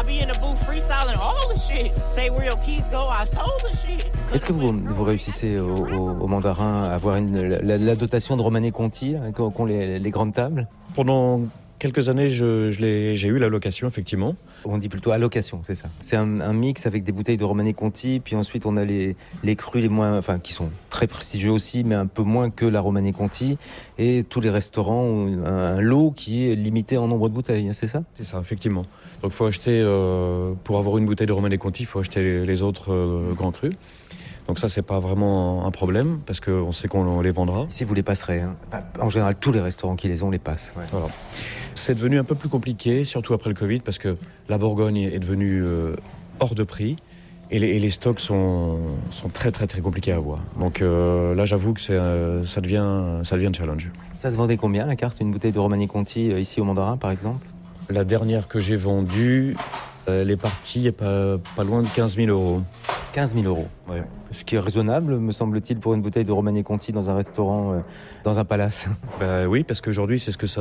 I be in the booth freestyling all the shit. Say where your keys go, I stole the shit. Est-ce que vous réussissez au mandarin à avoir la dotation de Romanée Conti qu'ont les grandes tables? Pendant quelques années, j'ai eu la location, effectivement. On dit plutôt allocation, c'est ça. C'est un mix avec des bouteilles de Romanée Conti, puis ensuite on a les crus les moins, enfin qui sont très prestigieux aussi, mais un peu moins que la Romanée Conti. Et tous les restaurants ont un lot qui est limité en nombre de bouteilles, c'est ça? C'est ça, effectivement. Donc il faut acheter, pour avoir une bouteille de Romanée Conti, il faut acheter les autres grands crus. Donc ça, c'est pas vraiment un problème, parce qu'on sait qu'on les vendra. Ici, vous les passerez. Hein. En général, tous les restaurants qui les ont les passent. Ouais. Voilà. C'est devenu un peu plus compliqué, surtout après le Covid, parce que la Bourgogne est devenue hors de prix, et les stocks sont très très très compliqués à avoir. Donc là, j'avoue que ça devient un challenge. Ça se vendait combien, la carte, une bouteille de Romanée Conti, ici au Mandarin, par exemple? La dernière que j'ai vendue, elle est partie pas loin de 15 000 euros. 15 000 euros. Ouais. Ce qui est raisonnable, me semble-t-il, pour une bouteille de Romanée Conti dans un restaurant, dans un palace. Oui, parce qu'aujourd'hui, c'est ce que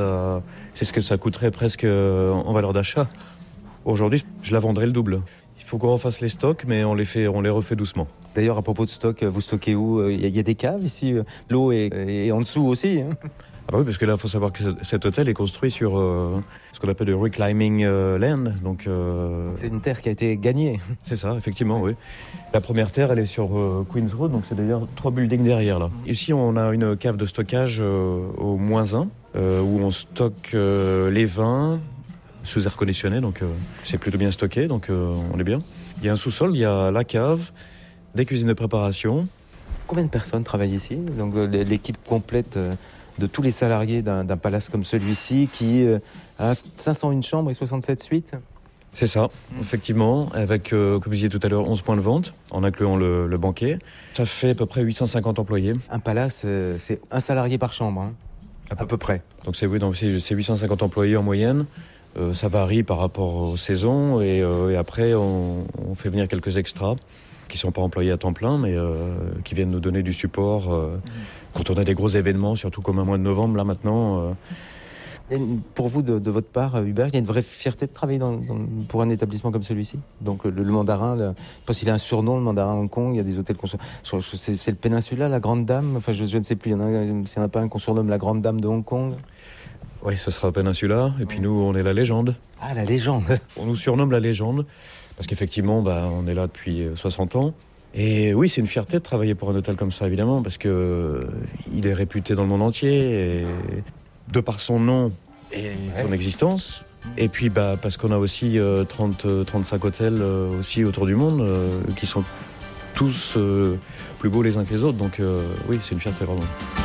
ça coûterait presque en valeur d'achat. Aujourd'hui, je la vendrais le double. Il faut qu'on refasse les stocks, mais on les refait doucement. D'ailleurs, à propos de stock, vous stockez où? Il y a des caves ici. L'eau est en dessous aussi. Hein. Ah oui, parce que là, il faut savoir que cet hôtel est construit sur ce qu'on appelle le reclimbing land. Donc, c'est une terre qui a été gagnée. C'est ça, effectivement, oui. La première terre, elle est sur Queen's Road, donc c'est d'ailleurs 3 buildings derrière, là. Ici, on a une cave de stockage au -1, où on stocke les vins sous air conditionné, donc c'est plutôt bien stocké, donc on est bien. Il y a un sous-sol, il y a la cave, des cuisines de préparation. Combien de personnes travaillent ici? Donc l'équipe complète de tous les salariés d'un palace comme celui-ci qui a 501 chambres et 67 suites. C'est ça, effectivement, avec, comme je disais tout à l'heure, 11 points de vente, en incluant le banquet. Ça fait à peu près 850 employés. Un palace, c'est un salarié par chambre, hein, à peu près. Donc c'est 850 employés en moyenne. Ça varie par rapport aux saisons et après on fait venir quelques extras qui ne sont pas employés à temps plein, mais qui viennent nous donner du support quand on a des gros événements, surtout comme un mois de novembre, là maintenant. Pour vous, de votre part, Hubert, il y a une vraie fierté de travailler pour un établissement comme celui-ci. Donc le Mandarin, je pense qu'il a un surnom, le Mandarin Hong Kong, il y a des hôtels qu'on c'est le Péninsula, la Grande Dame, enfin je ne sais plus, s'il n'y en a pas un qu'on surnomme la Grande Dame de Hong Kong. Oui, ce sera Péninsula, et puis nous, on est la légende. Ah, la légende. On nous surnomme la légende, parce qu'effectivement, on est là depuis 60 ans. Et oui, c'est une fierté de travailler pour un hôtel comme ça, évidemment, parce que il est réputé dans le monde entier, et de par son nom et son existence. Et puis parce qu'on a aussi 35 hôtels aussi autour du monde, qui sont tous plus beaux les uns que les autres. Donc oui, c'est une fierté, vraiment.